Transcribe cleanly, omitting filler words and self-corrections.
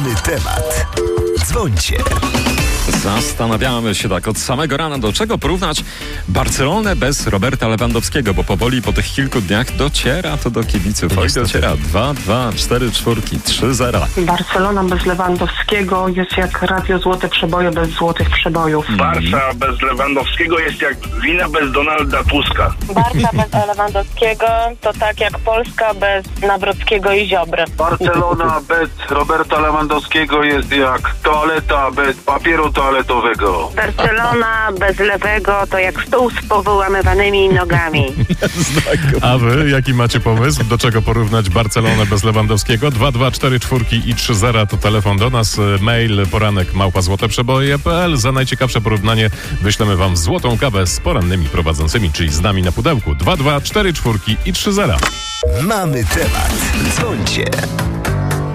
Mamy temat. Dzwońcie. Zastanawiamy się tak od samego rana, do czego porównać Barcelonę bez Roberta Lewandowskiego, bo powoli po tych kilku dniach dociera to do kibiców. Oj, dociera 2-2, 4-4, 3-0. Barcelona bez Lewandowskiego jest jak Radio Złote Przeboje bez złotych przebojów. Barca bez Lewandowskiego jest jak wina bez Donalda Tuska. Barca bez Lewandowskiego to tak jak Polska bez Nawrockiego i Ziobry. Barcelona bez Roberta Lewandowskiego jest jak toaleta bez papieru toaletowego. Barcelona bez Lewego to jak stół z powyłamywanymi nogami. A wy jaki macie pomysł? Do czego porównać Barcelonę bez Lewandowskiego? 2-2, 4-4 i 3-0 to telefon do nas. Mail poranek@złoteprzeboje.pl. Za najciekawsze porównanie wyślemy wam złotą kawę z porannymi prowadzącymi, czyli z nami na pudełku. 2-2, 4-4 i 3-0. Mamy temat. Dzwońcie.